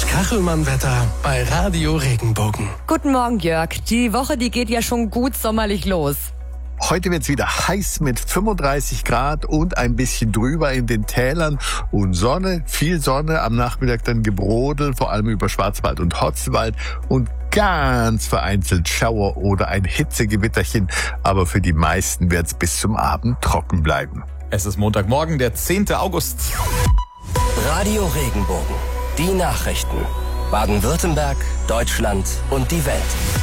Kachelmann-Wetter bei Radio Regenbogen. Guten Morgen, Jörg. Die Woche, die geht ja schon gut sommerlich los. Heute wird's wieder heiß mit 35 Grad und ein bisschen drüber in den Tälern und Sonne, viel Sonne, am Nachmittag dann Gebrodel, vor allem über Schwarzwald und Hotzwald und ganz vereinzelt Schauer oder ein Hitzegewitterchen, aber für die meisten wird's bis zum Abend trocken bleiben. Es ist Montagmorgen, der 10. August. Radio Regenbogen. Die Nachrichten. Baden-Württemberg, Deutschland und die Welt.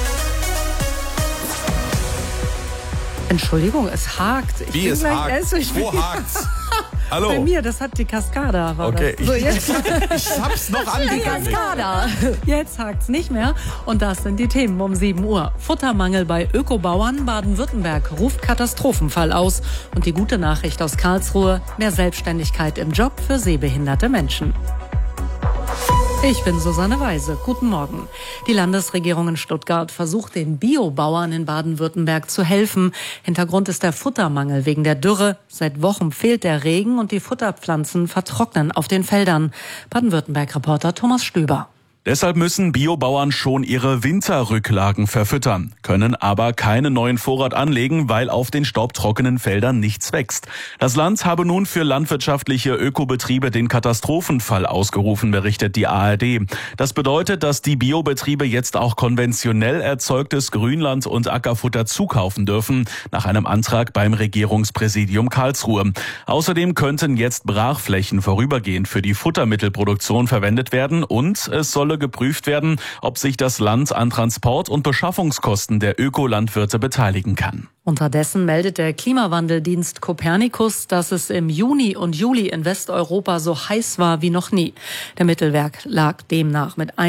Entschuldigung, es hakt. Wie es hakt? Wo hakt's? Hallo? Bei mir, das hat die Kaskada. Okay, So, jetzt. ich hab's noch angekündigt. Kaskada. Jetzt hakt's nicht mehr. Und das sind die Themen um 7 Uhr. Futtermangel bei Ökobauern. Baden-Württemberg ruft Katastrophenfall aus. Und die gute Nachricht aus Karlsruhe: mehr Selbstständigkeit im Job für sehbehinderte Menschen. Ich bin Susanne Weise. Guten Morgen. Die Landesregierung in Stuttgart versucht, den Biobauern in Baden-Württemberg zu helfen. Hintergrund ist der Futtermangel wegen der Dürre. Seit Wochen fehlt der Regen und die Futterpflanzen vertrocknen auf den Feldern. Baden-Württemberg-Reporter Thomas Stöber. Deshalb müssen Biobauern schon ihre Winterrücklagen verfüttern, können aber keinen neuen Vorrat anlegen, weil auf den staubtrockenen Feldern nichts wächst. Das Land habe nun für landwirtschaftliche Ökobetriebe den Katastrophenfall ausgerufen, berichtet die ARD. Das bedeutet, dass die Biobetriebe jetzt auch konventionell erzeugtes Grünland- und Ackerfutter zukaufen dürfen, nach einem Antrag beim Regierungspräsidium Karlsruhe. Außerdem könnten jetzt Brachflächen vorübergehend für die Futtermittelproduktion verwendet werden und es solle geprüft werden, ob sich das Land an Transport- und Beschaffungskosten der Ökolandwirte beteiligen kann. Unterdessen meldet der Klimawandeldienst Copernicus, dass es im Juni und Juli in Westeuropa so heiß war wie noch nie. Der Mittelwert lag demnach mit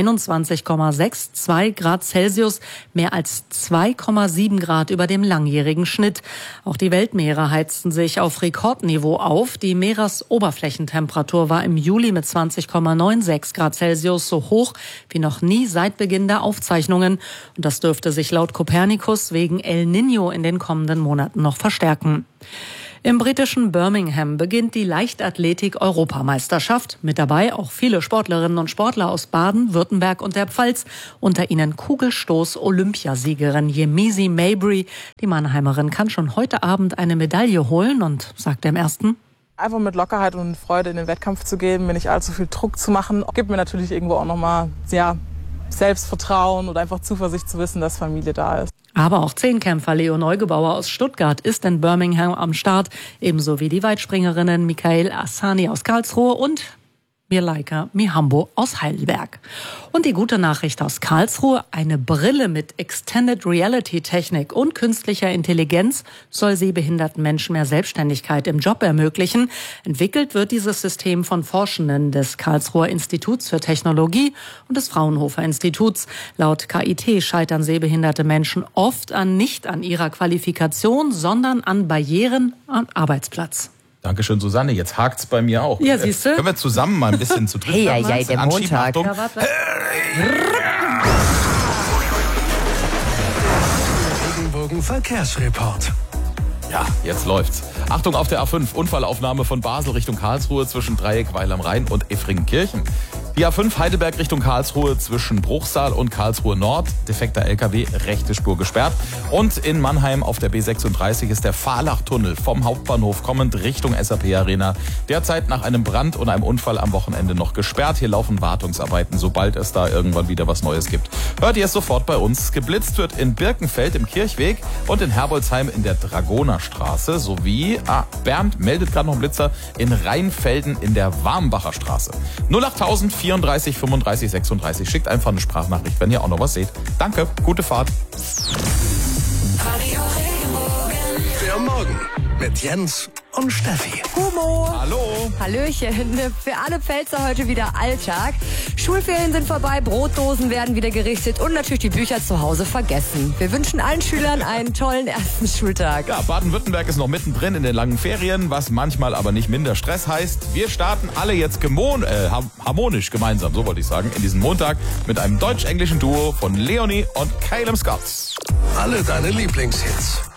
21,62 Grad Celsius mehr als 2,7 Grad über dem langjährigen Schnitt. Auch die Weltmeere heizten sich auf Rekordniveau auf. Die Meeresoberflächentemperatur war im Juli mit 20,96 Grad Celsius so hoch wie noch nie seit Beginn der Aufzeichnungen. Und das dürfte sich laut Copernicus wegen El Niño in den kommenden Monaten noch verstärken. Im britischen Birmingham beginnt die Leichtathletik-Europameisterschaft. Mit dabei auch viele Sportlerinnen und Sportler aus Baden, Württemberg und der Pfalz. Unter ihnen Kugelstoß-Olympiasiegerin Yemisi Mabry. Die Mannheimerin kann schon heute Abend eine Medaille holen und sagt im Ersten: Einfach mit Lockerheit und Freude in den Wettkampf zu gehen, mir nicht allzu viel Druck zu machen, gibt mir natürlich irgendwo auch nochmal Selbstvertrauen oder einfach Zuversicht zu wissen, dass Familie da ist. Aber auch Zehnkämpfer Leo Neugebauer aus Stuttgart ist in Birmingham am Start, ebenso wie die Weitspringerinnen Michael Assani aus Karlsruhe und Mirleika Mihambo aus Heidelberg. Und die gute Nachricht aus Karlsruhe: eine Brille mit Extended Reality Technik und künstlicher Intelligenz soll sehbehinderten Menschen mehr Selbstständigkeit im Job ermöglichen. Entwickelt wird dieses System von Forschenden des Karlsruher Instituts für Technologie und des Fraunhofer Instituts. Laut KIT scheitern sehbehinderte Menschen oft nicht an ihrer Qualifikation, sondern an Barrieren am Arbeitsplatz. Dankeschön, Susanne. Jetzt hakt's bei mir auch. Ja, siehst du? Können wir zusammen mal ein bisschen zu dritt Der Montag. Achtung. Regenbogen Verkehrsreport. Ja, jetzt läuft's. Achtung auf der A5. Unfallaufnahme von Basel Richtung Karlsruhe zwischen Dreieck Weil am Rhein und Effringenkirchen. Die A5 Heidelberg Richtung Karlsruhe zwischen Bruchsal und Karlsruhe Nord. Defekter LKW, rechte Spur gesperrt. Und in Mannheim auf der B36 ist der Fahrlachtunnel vom Hauptbahnhof kommend Richtung SAP Arena derzeit nach einem Brand und einem Unfall am Wochenende noch gesperrt. Hier laufen Wartungsarbeiten, sobald es da irgendwann wieder was Neues gibt. Hört ihr es sofort bei uns. Geblitzt wird in Birkenfeld im Kirchweg und in Herbolzheim in der Dragonerstraße sowie, Bernd meldet gerade noch einen Blitzer, in Rheinfelden in der Warmbacher Straße. 08000 34 35 36. Schickt einfach eine Sprachnachricht, wenn ihr auch noch was seht. Danke, gute Fahrt. Der Morgen mit Jens und Steffi. Humo. Hallo. Hallöchen. Für alle Pfälzer heute wieder Alltag. Schulferien sind vorbei, Brotdosen werden wieder gerichtet und natürlich die Bücher zu Hause vergessen. Wir wünschen allen Schülern einen tollen ersten Schultag. Ja, Baden-Württemberg ist noch mittendrin in den langen Ferien, was manchmal aber nicht minder Stress heißt. Wir starten alle jetzt harmonisch gemeinsam, so wollte ich sagen, in diesen Montag mit einem deutsch-englischen Duo von Leonie und Caleb Scott. Alle deine Lieblingshits.